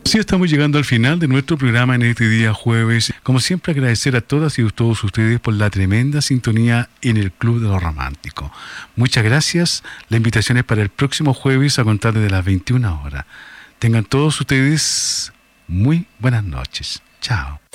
Así estamos llegando al final de nuestro programa en este día jueves. Como siempre, agradecer a todas y a todos ustedes por la tremenda sintonía en el Club de lo Romántico. Muchas gracias. La invitación es para el próximo jueves a contar desde las 21 horas. Tengan todos ustedes muy buenas noches. Chao.